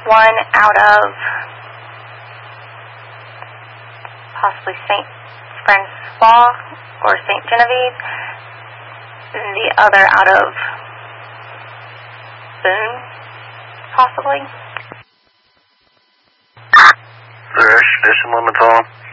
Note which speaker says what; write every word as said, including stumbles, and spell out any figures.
Speaker 1: one out of possibly Saint Francois or Saint Genevieve, and the other out of Boone, possibly.
Speaker 2: Is there extradition limits on them?